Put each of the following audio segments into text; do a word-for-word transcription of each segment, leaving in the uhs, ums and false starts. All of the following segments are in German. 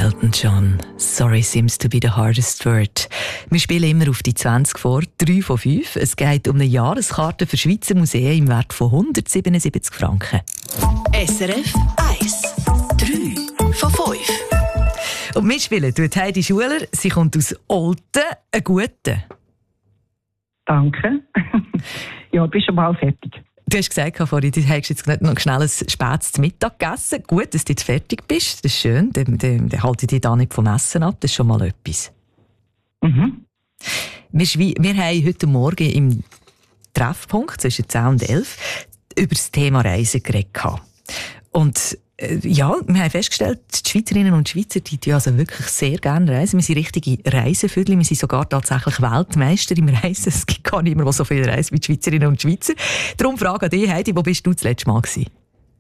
Elton John. Sorry seems to be the hardest word. Wir spielen immer auf die zwanzig vor, drei von fünf. Es geht um eine Jahreskarte für Schweizer Museen im Wert von hundertsiebenundsiebzig Franken. S R F eins. drei von fünf. Und mitspielen tut Heidi Schuler. Sie kommt aus Olten. Einen guten. Danke. Ja, bist schon mal fertig. Du hast gesagt vorhin, du hast jetzt noch schnell ein spätes Mittag gegessen. Gut, dass du jetzt fertig bist. Das ist schön. Dann, dann, dann halte ich dich da nicht vom Essen ab. Das ist schon mal etwas. Mhm. Wir, wir haben heute Morgen im Treffpunkt zwischen zehn und elf über das Thema Reisen geredet. Und äh, ja, wir haben festgestellt, die Schweizerinnen und Schweizer, die, die also wirklich sehr gerne reisen. Wir sind richtige Reisevögel. Wir sind sogar tatsächlich Weltmeister im Reisen. Es gibt gar nicht mehr so viele Reisen wie die Schweizerinnen und Schweizer. Darum frage an dich, Heidi, wo bist du das letzte Mal gewesen?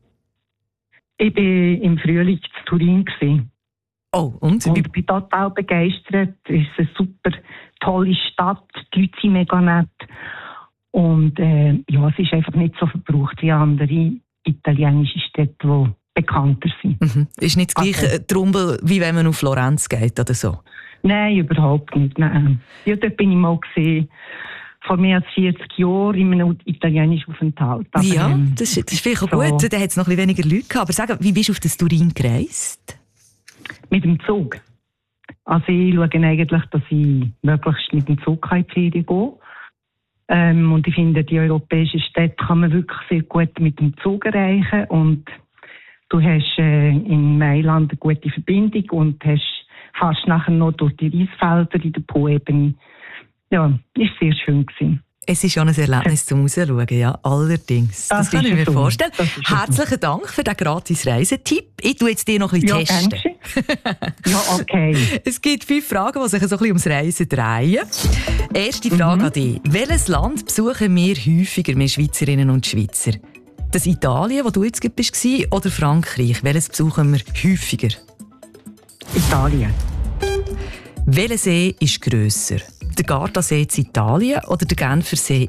Ich war im Frühling in Turin. Oh, und? Und ich bin total begeistert. Es ist eine super tolle Stadt. Die Leute sind mega nett. Und äh, ja, es ist einfach nicht so verbraucht wie andere italienische Städte, die bekannter sind. Mhm. Ist nicht das gleiche also, Trumbel, wie wenn man auf Florenz geht oder so? Nein, überhaupt nicht. Nein. Ja, dort bin ich mal gesehen, vor mehr als vierzig Jahren in einem italienischen Aufenthalt. Aber, ja, ähm, das, das ist vielleicht auch so gut. Da hat es noch ein bisschen weniger Leute gehabt. Aber sag, wie bist du auf das Turin gereist? Mit dem Zug. Also ich schaue eigentlich, dass ich möglichst mit dem Zug in die Ferien gehe. Ähm, und ich finde, die europäischen Städte kann man wirklich sehr gut mit dem Zug erreichen. Und du hast äh, in Mailand eine gute Verbindung und hast fast nachher noch durch die Reisfelder in der Po-Ebene. Ja, ist sehr schön gewesen. Es ist schon ein Erlebnis zum Rausschauen, ja, allerdings. Das, das kann ich mir so vorstellen. Herzlichen Dank für den gratis Reisetipp. Ich tue jetzt dir noch ein bisschen ja, testen. Ja, okay. Es gibt fünf Fragen, die sich so ein bisschen ums Reisen drehen. Erste Frage mhm. an dich. Welches Land besuchen wir häufiger, wir Schweizerinnen und Schweizer? Das Italien, wo du jetzt bist, oder Frankreich? Welches besuchen wir häufiger? Italien. Welcher See ist grösser? Der Gardasee in Italien oder der Genfersee